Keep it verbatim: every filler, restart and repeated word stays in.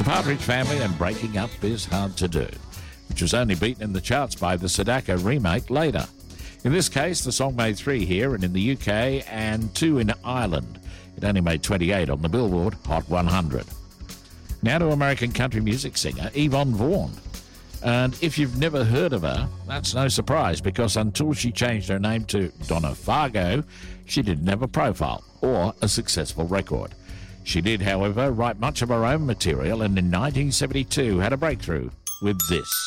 Partridge Family and Breaking Up Is Hard to Do, which was only beaten in the charts by the Sadako remake later. In this case, the song made three here and in the U K and two in Ireland. It only made twenty-eight on the Billboard Hot one hundred. Now to American country music singer Yvonne Vaughn. And if you've never heard of her, that's no surprise, because until she changed her name to Donna Fargo, she didn't have a profile or a successful record. She did, however, write much of her own material, and in nineteen seventy-two had a breakthrough with this.